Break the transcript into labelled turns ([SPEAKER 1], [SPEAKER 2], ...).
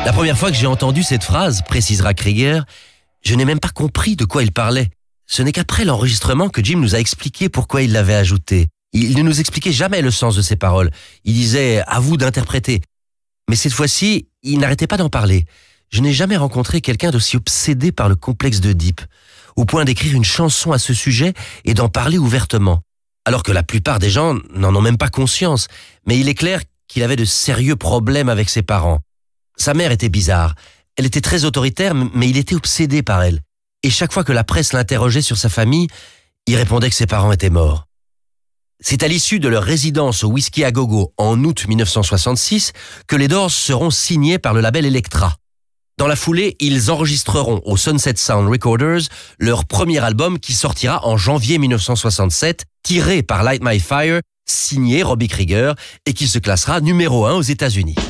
[SPEAKER 1] La première fois que j'ai entendu cette phrase, précisera Krieger, je n'ai même pas compris de quoi il parlait. Ce n'est qu'après l'enregistrement que Jim nous a expliqué pourquoi il l'avait ajouté. Il ne nous expliquait jamais le sens de ses paroles. Il disait « à vous d'interpréter ». Mais cette fois-ci, il n'arrêtait pas d'en parler. Je n'ai jamais rencontré quelqu'un d'aussi obsédé par le complexe d'Oedipe, au point d'écrire une chanson à ce sujet et d'en parler ouvertement. Alors que la plupart des gens n'en ont même pas conscience. Mais il est clair qu'il avait de sérieux problèmes avec ses parents. Sa mère était bizarre. Elle était très autoritaire, mais il était obsédé par elle. Et chaque fois que la presse l'interrogeait sur sa famille, il répondait que ses parents étaient morts. C'est à l'issue de leur résidence au Whisky à Gogo en août 1966 que les Doors seront signés par le label Elektra. Dans la foulée, ils enregistreront au Sunset Sound Recorders leur premier album qui sortira en janvier 1967, tiré par Light My Fire, signé Robbie Krieger et qui se classera numéro 1 aux États-Unis.